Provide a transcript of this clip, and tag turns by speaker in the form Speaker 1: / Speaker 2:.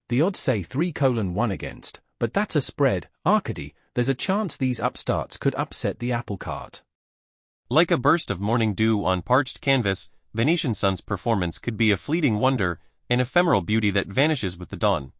Speaker 1: The odds say 3:1 against, but that's a spread, Arkady. There's a chance these upstarts could upset the apple cart.
Speaker 2: Like a burst of morning dew on parched canvas, Venetian Sun's performance could be a fleeting wonder, an ephemeral beauty that vanishes with the dawn.